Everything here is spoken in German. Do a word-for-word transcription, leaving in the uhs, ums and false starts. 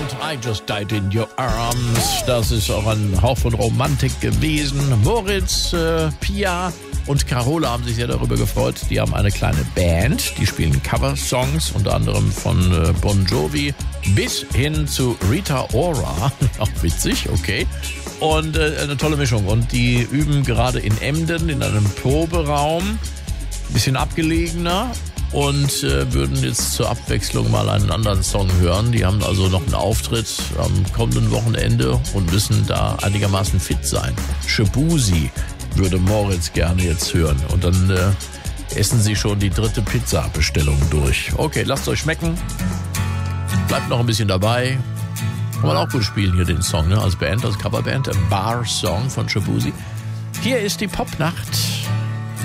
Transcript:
und I Just Died in Your Arms. Das ist auch ein Hauch von Romantik gewesen. Moritz, äh, Pia und Carola haben sich sehr darüber gefreut. Die haben eine kleine Band, die spielen Cover-Songs, unter anderem von äh, Bon Jovi bis hin zu Rita Ora. Auch witzig, okay. Und äh, eine tolle Mischung. Und die üben gerade in Emden in einem Proberaum, ein bisschen abgelegener. Und äh, würden jetzt zur Abwechslung mal einen anderen Song hören. Die haben also noch einen Auftritt am kommenden Wochenende und müssen da einigermaßen fit sein. Shaboozey würde Moritz gerne jetzt hören. Und dann äh, essen sie schon die dritte Pizza-Bestellung durch. Okay, lasst euch schmecken. Bleibt noch ein bisschen dabei. Kann man auch gut spielen hier den Song, ne? Als Band, als Coverband. Ein Bar-Song von Shaboozey. Hier ist die Popnacht.